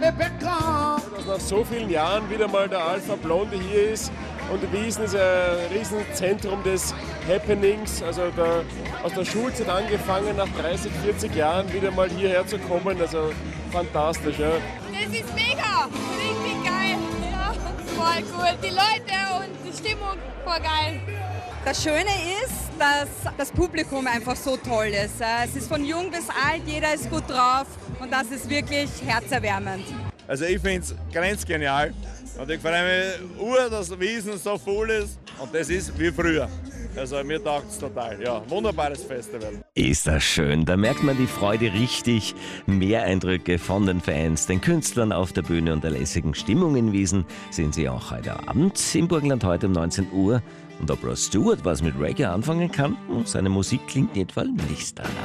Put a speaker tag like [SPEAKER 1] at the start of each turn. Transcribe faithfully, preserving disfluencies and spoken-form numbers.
[SPEAKER 1] Rebecca.
[SPEAKER 2] Dass nach so vielen Jahren wieder mal der Alpha Blondy hier ist. Und Wiesn ist ein Riesenzentrum des Happenings. Also der, aus der Schulzeit angefangen, nach dreißig, vierzig Jahren wieder mal hierher zu kommen. Also fantastisch. Ja.
[SPEAKER 3] Das ist mega, richtig geil. Ja, voll cool. Die Leute und die Stimmung, voll geil.
[SPEAKER 4] Das Schöne ist, dass das Publikum einfach so toll ist. Es ist von jung bis alt, jeder ist gut drauf und das ist wirklich herzerwärmend.
[SPEAKER 5] Also ich finde es ganz genial und ich freue mich ur, dass Wiesn so voll ist und das ist wie früher. Also mir taugt es total. Ja, wunderbares Festival.
[SPEAKER 6] Ist das schön, da merkt man die Freude richtig. Mehr Eindrücke von den Fans, den Künstlern auf der Bühne und der lässigen Stimmung in Wiesn sehen Sie auch heute Abend im Burgenland heute um neunzehn Uhr. Und ob Ross Stewart was mit Reggae anfangen kann, seine Musik klingt in etwa nicht danach.